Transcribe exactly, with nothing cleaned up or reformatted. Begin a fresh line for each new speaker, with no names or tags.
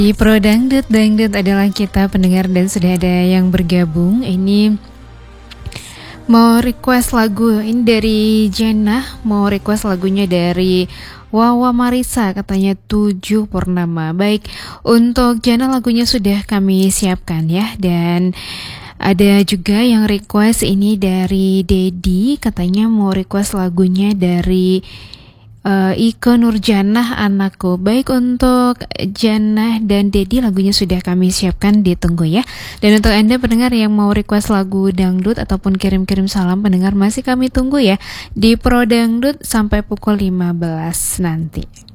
Di Pro Dangdut, Dangdut adalah kita pendengar dan sudah ada yang bergabung. Ini mau request lagu ini dari Jenah, mau request lagunya dari Wawa Marisa, katanya Tujuh Purnama. Baik, untuk Jenah lagunya sudah kami siapkan ya. Dan ada juga yang request ini dari Dedi, katanya mau request lagunya dari Uh, Iko Nurjanah Anakku. Baik, untuk Janah dan Dedi lagunya sudah kami siapkan, ditunggu ya. Dan untuk Anda pendengar yang mau request lagu dangdut ataupun kirim-kirim salam pendengar, masih kami tunggu ya di Pro Dangdut sampai pukul lima belas nanti.